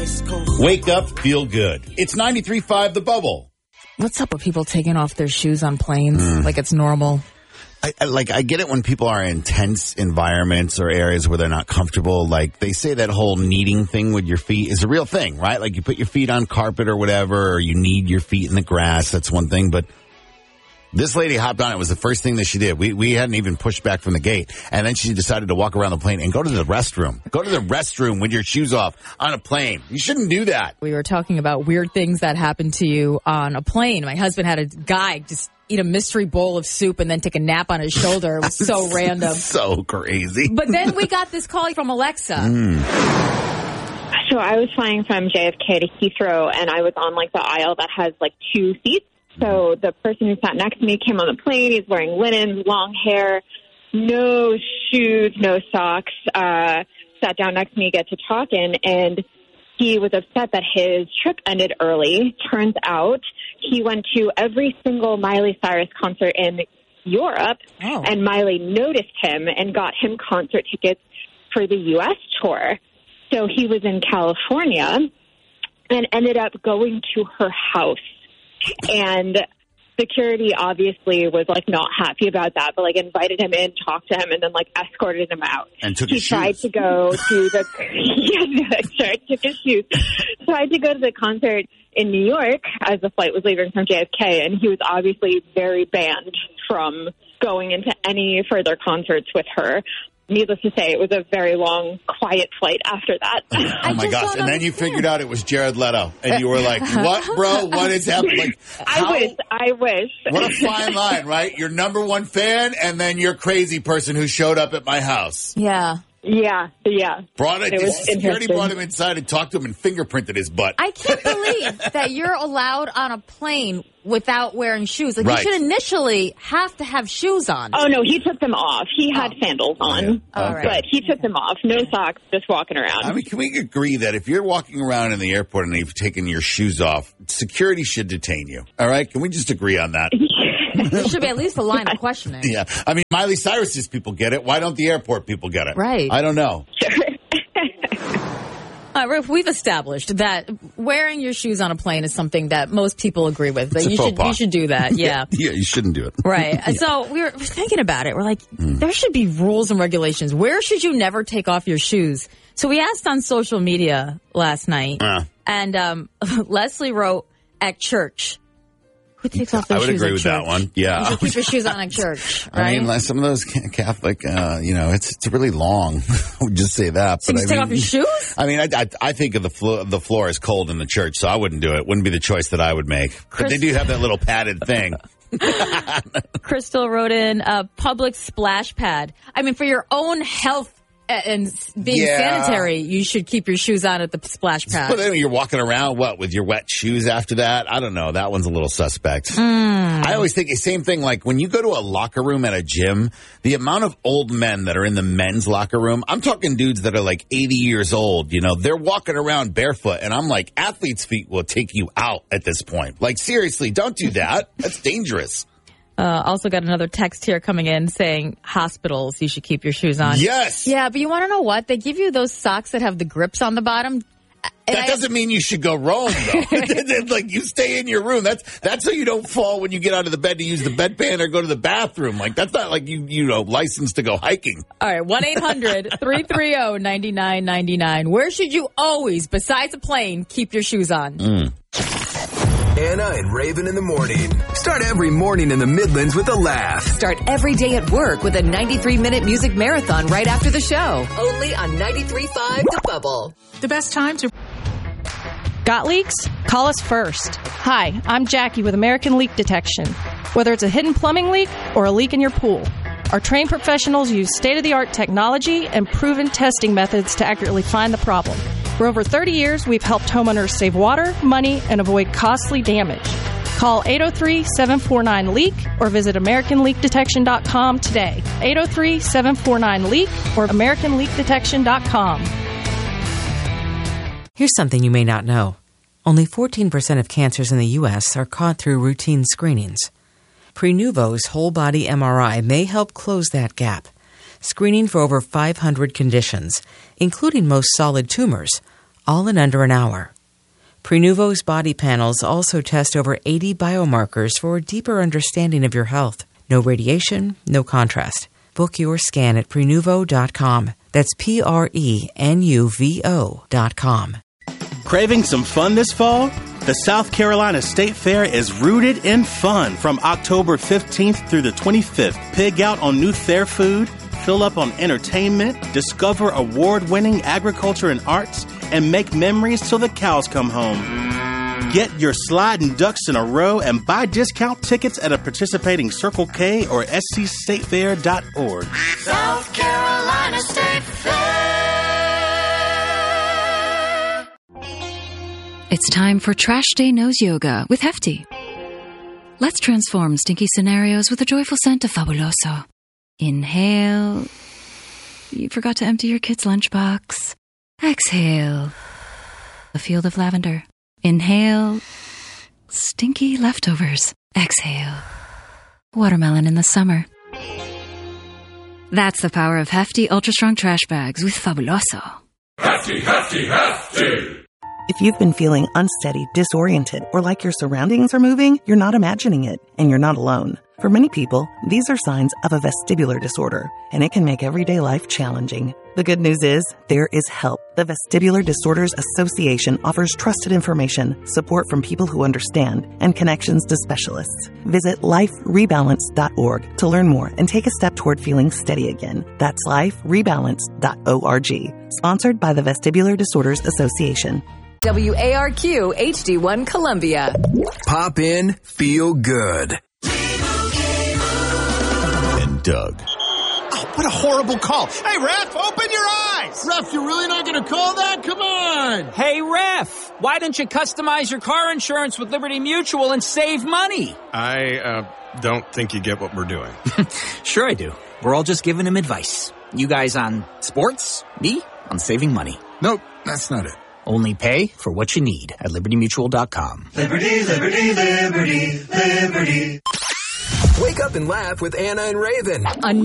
Wake up, feel good. It's 93.5 The Bubble. What's up with people taking off their shoes on planes like it's normal? I get it when people are in tense environments or areas where they're not comfortable. Like, they say that whole kneading thing with your feet is a real thing, right? Like, you put your feet on carpet or whatever, or you knead your feet in the grass. That's one thing. But this lady hopped on. It was the first thing that she did. We hadn't even pushed back from the gate. And then she decided to walk around the plane and go to the restroom. Go to the restroom with your shoes off on a plane. You shouldn't do that. We were talking about weird things that happened to you on a plane. My husband had a guy just eat a mystery bowl of soup and then take a nap on his shoulder. It was so random. So crazy. But then we got this call from Alexa. So I was flying from JFK to Heathrow, and I was on, like, the aisle that has, like, 2 seats. So the person who sat next to me came on the plane. He's wearing linens, long hair, no shoes, no socks. Sat down next to me, get to talking, and he was upset that his trip ended early. Turns out he went to every single Miley Cyrus concert in Europe, and Miley noticed him and got him concert tickets for the U.S. tour. So he was in California and ended up going to her house. And security obviously was, like, not happy about that, but, like, invited him in, talked to him, and then, like, escorted him out. And took he his tried shoes. to go to the took his shoes. Tried to go to the concert in New York as the flight was leaving from JFK, and he was obviously very banned from going into any further concerts with her. Needless to say, it was a very long, quiet flight after that. Oh, my gosh. And then you figured out it was Jared Leto. And you were like, what, bro? What is happening? Like, I wish. What a fine line, right? Your number one fan, and then your crazy person who showed up at my house. Yeah. Yeah. Security brought him inside and talked to him and fingerprinted his butt. I can't believe that you're allowed on a plane without wearing shoes. Like, Right. you should initially have to have shoes on. Oh, no, he took them off. He had sandals on, All right. but he took them off. No socks, just walking around. I mean, can we agree that if you're walking around in the airport and you've taken your shoes off, security should detain you? All right? Can we just agree on that? There should be at least a line of questioning. Yeah. I mean, Miley Cyrus's people get it. Why don't the airport people get it? Right. I don't know. Ruth, we've established that wearing your shoes on a plane is something that most people agree with. That you should do that. Yeah. Yeah, you shouldn't do it. Right. So we were thinking about it. We're like, there should be rules and regulations. Where should you never take off your shoes? So we asked on social media last night, and Leslie wrote, at church. Who takes off their shoes? I would agree at with church? that one. Yeah. You should keep your shoes on at church, right? I mean, like some of those Catholic, it's really long. I would just say that. So but you take off your shoes? I mean, I think of the floor is cold in the church, so I wouldn't do it. Wouldn't be the choice that I would make. But they do have that little padded thing. Crystal wrote in a public splash pad. I mean, for your own health and being sanitary, you should keep your shoes on at the splash pad. But then you're walking around, with your wet shoes after that? I don't know. That one's a little suspect. I always think the same thing, like when you go to a locker room at a gym, the amount of old men that are in the men's locker room, I'm talking dudes that are like 80 years old, they're walking around barefoot, and I'm like, athlete's feet will take you out at this point. Like, seriously, don't do that. That's dangerous. Also got another text here coming in saying hospitals, you should keep your shoes on. Yes. Yeah, but you want to know what? They give you those socks that have the grips on the bottom. That doesn't mean you should go roam, though. Like, you stay in your room. That's so you don't fall when you get out of the bed to use the bedpan or go to the bathroom. Like, that's not like you licensed to go hiking. All right, 1-800-330-9999. Where should you always, besides a plane, keep your shoes on? Anna and Raven in the morning. Start every morning in the Midlands with a laugh. Start every day at work with a 93-minute music marathon right after the show. Only on 93.5 The Bubble. The best time to... Got leaks? Call us first. Hi, I'm Jackie with American Leak Detection. Whether it's a hidden plumbing leak or a leak in your pool, our trained professionals use state-of-the-art technology and proven testing methods to accurately find the problem. For over 30 years, we've helped homeowners save water, money, and avoid costly damage. Call 803-749-LEAK or visit AmericanLeakDetection.com today. 803-749-LEAK or AmericanLeakDetection.com. Here's something you may not know. Only 14% of cancers in the U.S. are caught through routine screenings. Prenuvo's whole-body MRI may help close that gap. Screening for over 500 conditions, including most solid tumors, all in under an hour. Prenuvo's body panels also test over 80 biomarkers for a deeper understanding of your health. No radiation, no contrast. Book your scan at Prenuvo.com. That's Prenuvo.com. Craving some fun this fall? The South Carolina State Fair is rooted in fun from October 15th through the 25th. Pig out on new fair food, fill up on entertainment, discover award-winning agriculture and arts, and make memories till the cows come home. Get your sliding ducks in a row and buy discount tickets at a participating Circle K or scstatefair.org. South Carolina State Fair. It's time for Trash Day Nose Yoga with Hefty. Let's transform stinky scenarios with the joyful scent of Fabuloso. Inhale. You forgot to empty your kid's lunchbox. Exhale. A field of lavender. Inhale. Stinky leftovers. Exhale. Watermelon in the summer. That's the power of Hefty Ultra Strong Trash Bags with Fabuloso. Hefty, hefty, hefty. If you've been feeling unsteady, disoriented, or like your surroundings are moving, you're not imagining it, and you're not alone. For many people, these are signs of a vestibular disorder, and it can make everyday life challenging. The good news is, there is help. The Vestibular Disorders Association offers trusted information, support from people who understand, and connections to specialists. Visit liferebalance.org to learn more and take a step toward feeling steady again. That's liferebalance.org. Sponsored by the Vestibular Disorders Association. WARQ HD1 Columbia. Pop in, feel good. And Doug. Oh, what a horrible call. Hey, Ref, open your eyes. Ref, you're really not going to call that? Come on. Hey, Ref, why don't you customize your car insurance with Liberty Mutual and save money? I don't think you get what we're doing. Sure I do. We're all just giving him advice. You guys on sports, me on saving money. Nope, that's not it. Only pay for what you need at LibertyMutual.com. Liberty, liberty, liberty, liberty. Wake up and laugh with Anna and Raven.